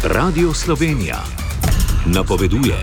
Radio Slovenija napoveduje.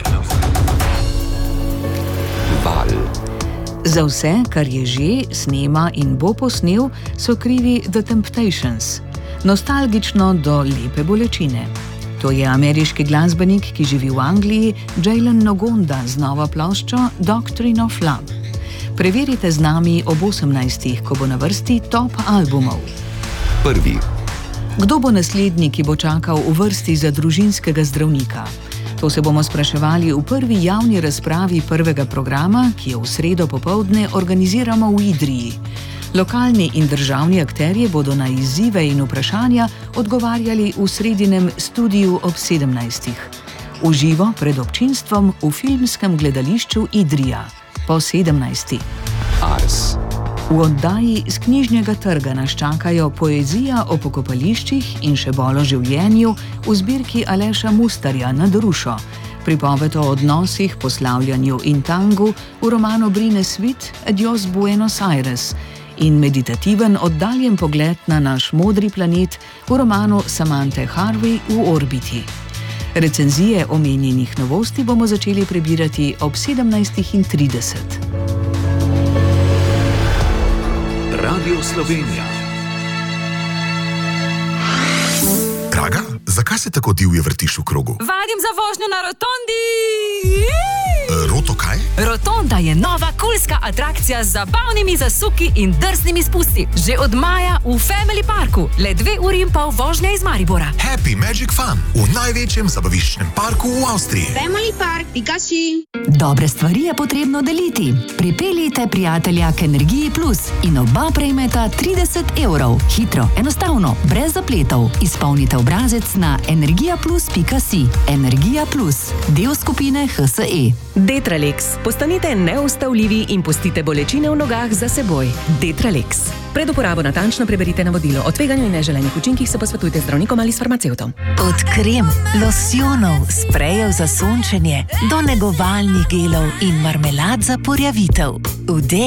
Val. Za vse, kar je že, snema in bo posnel, so krivi The Temptations. Nostalgično do lepe bolečine. To je ameriški glasbenik, ki živi v Angliji, Jalen Nogonda z novo ploščo Doctrine of Love. Preverite z nami ob 18, ko bo na vrsti top albumov. Prvi. Kdo bo naslednji, ki bo čakal v vrsti za družinskega zdravnika? To se bomo spraševali v prvi javni razpravi prvega programa, ki jo v sredo popoldne organiziramo v Idriji. Lokalni in državni akterji bodo na izzive in vprašanja odgovarjali v sredinem studiu ob 17. V živo pred občinstvom v filmskem gledališču Idrija po 17. Ars. V oddaji z knjižnega trga nas čakajo poezija o pokopališčih in še bolj o življenju v zbirki Aleša Mustarja Nad rušo, pripoved o odnosih, poslavljanju in tangu v romanu Brine Svit Adios Buenos Aires in meditativen oddaljen pogled na naš modri planet v romanu Samanthe Harvey V orbiti. Recenzije omenjenih novosti bomo začeli prebirati ob 17:30. Radio Slovenija. Draga, zakaj se tako divje vrtiš v krogu? Vadim za vožnjo na rotondi! Roto kaj? Rotonda je nova kulska atrakcija z zabavnimi zasuki in drznimi spusti. Že od maja v Family Parku, le 2 uri in pol vožnja iz Maribora. Happy Magic Fun v največjem zabaviščnem parku v Avstriji. Family Park, Pikachu. Dobre stvari je potrebno deliti. Pripeljite prijatelja k Energiji Plus in oba prejmeta 30 €. Hitro, enostavno, brez zapletov. Izpolnite obrazec na energijaplus.si. Energija Plus, del skupine HSE. Detralex. Postanite neustavljivi in pustite bolečine v nogah za seboj. Detralex. Pred uporabo natančno preberite navodilo. O tveganju in neželenih učinkih se posvetujte z zdravnikom ali s farmacevtom. Od krem, losjonov, sprejev za sončenje do negovalnih gelov in marmelad za porjavitev.